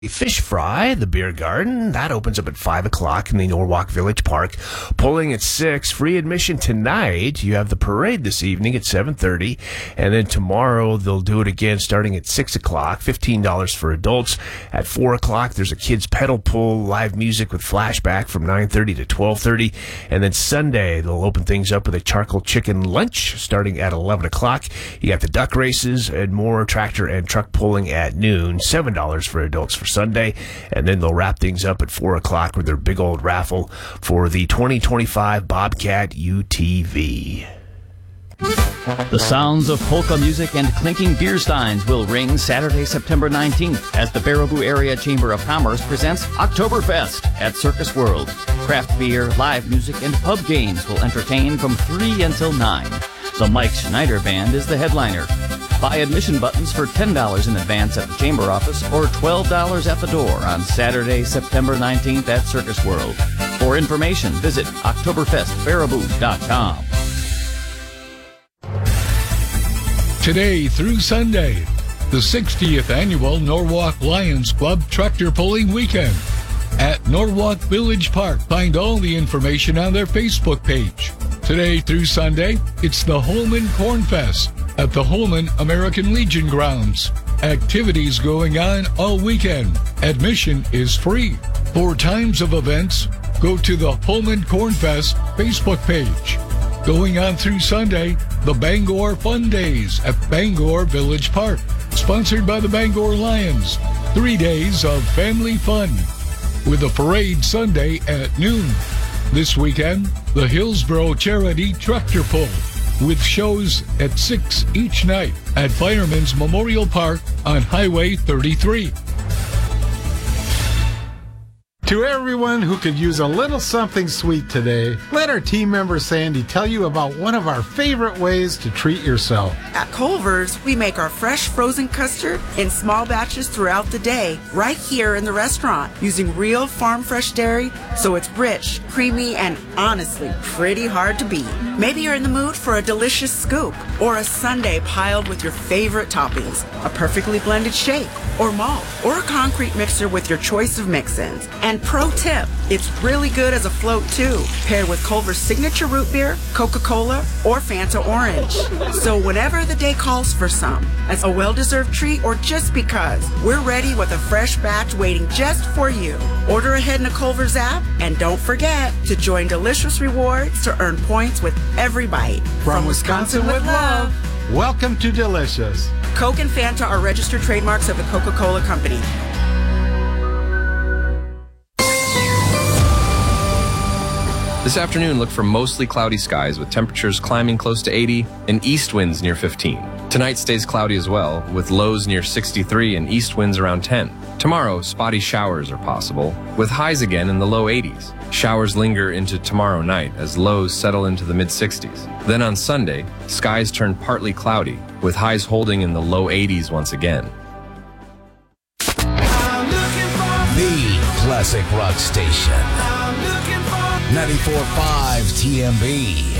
Fish Fry, the beer garden, that opens up at 5 o'clock in the Norwalk Village Park. Pulling at 6. Free admission tonight. You have the parade this evening at 7:30. And then tomorrow they'll do it again starting at 6 o'clock. $15 for adults. At 4 o'clock there's a kids pedal pull, live music with flashback from 9:30 to 12:30. And then Sunday they'll open things up with a charcoal chicken lunch starting at 11 o'clock. You got the duck races and more tractor and truck pulling at noon. $7 for adults for Sunday, and then they'll wrap things up at 4 o'clock with their big old raffle for the 2025 Bobcat UTV. The sounds of polka music and clinking beer steins will ring Saturday, September 19th as the Baraboo Area Chamber of Commerce presents Oktoberfest at Circus World. Craft beer, live music, and pub games will entertain from 3 until 9. The Mike Schneider Band is the headliner. Buy admission buttons for $10 in advance at the Chamber office or $12 at the door on Saturday, September 19th at Circus World. For information, visit OktoberfestBaraboo.com. Today through Sunday, the 60th Annual Norwalk Lions Club Tractor Pulling Weekend at Norwalk Village Park. Find all the information on their Facebook page. Today through Sunday, it's the Holman Corn Fest at the Holman American Legion grounds. Activities going on all weekend. Admission is free. For times of events, go to the Holman Corn Fest Facebook page. Going on through Sunday, the Bangor Fun Days at Bangor Village Park, sponsored by the Bangor Lions. 3 days of family fun with a parade Sunday at noon. This weekend, the Hillsboro Charity Tractor Pull, with shows at 6 each night at Fireman's Memorial Park on Highway 33. To everyone who could use a little something sweet today, let our team member Sandy tell you about one of our favorite ways to treat yourself. At Culver's, we make our fresh frozen custard in small batches throughout the day, right here in the restaurant, using real farm fresh dairy, so it's rich, creamy, and honestly, pretty hard to beat. Maybe you're in the mood for a delicious scoop, or a sundae piled with your favorite toppings, a perfectly blended shake, or malt, or a concrete mixer with your choice of mix-ins. And pro tip, it's really good as a float too, paired with Culver's signature root beer, Coca-Cola, or Fanta Orange. So whenever the day calls for some, as a well-deserved treat or just because, we're ready with a fresh batch waiting just for you. Order ahead in the Culver's app, and don't forget to join Delicious Rewards to earn points with every bite. From Wisconsin with love, welcome to Delicious. Coke and Fanta are registered trademarks of the Coca-Cola Company. This afternoon, look for mostly cloudy skies with temperatures climbing close to 80 and east winds near 15. Tonight stays cloudy as well, with lows near 63 and east winds around 10. Tomorrow, spotty showers are possible, with highs again in the low 80s. Showers linger into tomorrow night as lows settle into the mid-60s. Then on Sunday, skies turn partly cloudy, with highs holding in the low 80s once again. The classic rock station. 94.5 TMB.